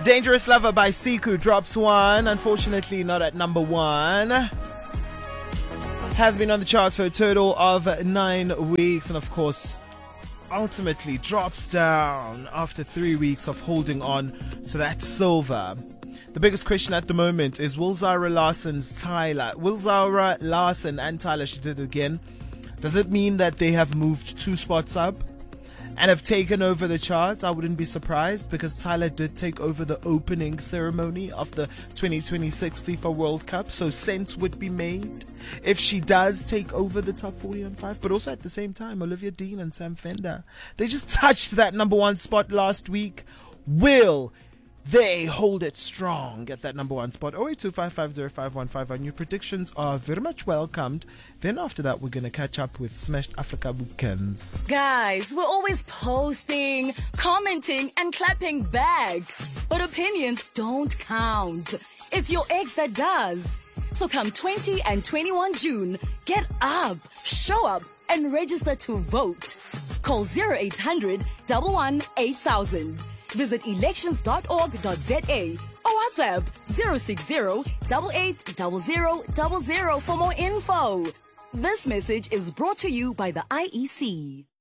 Dangerous Lover by Siku drops one. Unfortunately, not at number one. Has been on the charts for a total of 9 weeks. And of course, ultimately drops down after 3 weeks of holding on to that silver. The biggest question at the moment is, will Zara Larsson and Tyler, she did it again. Does it mean that they have moved 2 spots up and have taken over the charts? I wouldn't be surprised, because Tyler did take over the opening ceremony of the 2026 FIFA World Cup. So sense would be made if she does take over the top 40 and 5. But also at the same time, Olivia Dean and Sam Fender, they just touched that number 1 spot last week. Will they hold it strong at that number 1 spot? 0825505151. And your predictions are very much welcomed. Then after that, we're going to catch up with Smashed Africa Bookends. Guys, we're always posting, commenting, and clapping back. But opinions don't count. It's your ex that does. So come 20 and 21 June, get up, show up, and register to vote. Call 0800 11 8000. Visit elections.org.za or WhatsApp 060 880000 for more info. This message is brought to you by the IEC.